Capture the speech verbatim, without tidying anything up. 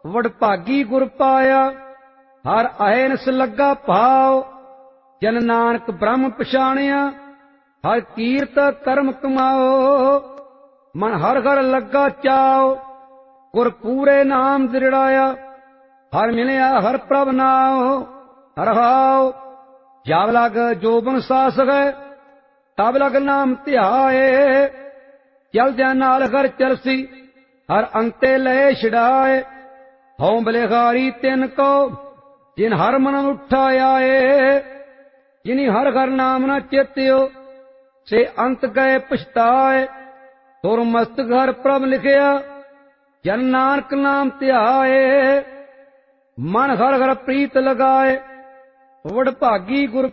ਵਡਭਾਗੀ ਗੁਰ ਪਾਇਆ। ਹਰ ਅਹੈਨਸ ਲੱਗਾ ਭਾਉ, ਜਨ ਨਾਨਕ ਬ੍ਰਹਮ ਪਛਾਣਿਆ। ਹਰ ਕੀਰਤ ਕਰਮ ਕਮਾਓ, ਮਨ ਹਰ ਘਰ ਲੱਗਾ ਚਾਉ। ਗੁਰ ਪੂਰੇ ਨਾਮ ਦ੍ਰਿੜਾਇਆ, ਹਰ ਮਿਲਿਆ ਹਰ ਪ੍ਰਭ ਨਾਉ। ਹਰ ਹਾਉ ਜਬ ਲਗ ਜੋਬਨ ਸਾਸ ਗਏ, ਤਬ ਲਗ ਨਾਮ ਧਿਆਏ। ਚਲਦਿਆਂ ਨਾਲ ਘਰ ਚਲਸੀ, ਹਰ ਅੰਤੇ ਲਏ ਛਡਾਏ। ਹਉ ਬਲਿਹਾਰੀ ਤਿਨ ਕੋ, ਜਿਨ ਹਰ ਮਨ ਉਠਾ ਆਏ। ਜਿਨੀ ਹਰ ਘਰ ਨਾਮ ਨ ਚੇਤਿਓ, ਸੇ ਅੰਤ ਗਏ ਪਛਤਾਏ। ਤੁਰ ਮਸਤਕ ਹਰ ਪ੍ਰਭ ਲਿਖਿਆ, ਜਨ ਨਾਨਕ ਨਾਮ ਧਿਆਏ। ਮਨ ਹਰ ਹਰ ਪ੍ਰੀਤ ਲਗਾਏ, ਵਡਭਾਗੀ ਗੁਰ